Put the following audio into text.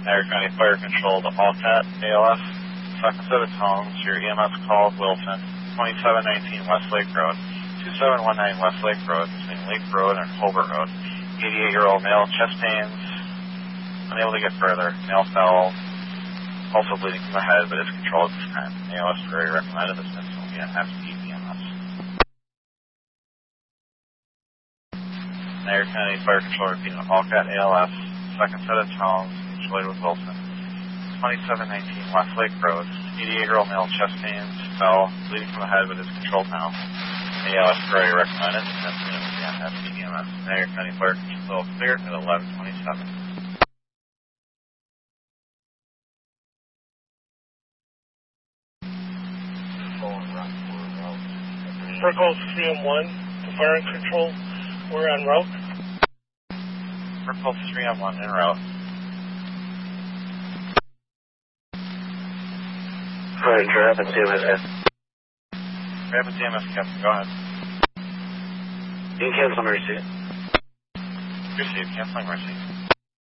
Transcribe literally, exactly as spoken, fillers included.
Niagara County Fire Control to Allcat, A L F. Second set of tones, your E M S call, Wilson, twenty-seven nineteen Westlake Road, two seven one nine Westlake Road, between Lake Road and Colbert Road. eighty-eight-year-old male, chest pains, unable to get further, male fell, also bleeding from the head, but is controlled at this time. A L S very recommended this will be an F T E M S. Niagara County Fire Control repeating Allcat, A L F. Second set of tones, mutually with Wilson. twenty-seven nineteen Westlake Road. eighty-eight-year-old male, chest pains, fell, bleeding from the head, but is controlled now. A L S very recommended. That's going to be on F T E M S. Niagara County Fire Control clear at eleven twenty-seven. Circle three oh one to Fire and Control. We're en route. Circle three oh one en route. Roger, Rapids D M S. Rapids D M S, Captain, go ahead. You can cancel Mercy. Received, canceling Mercy.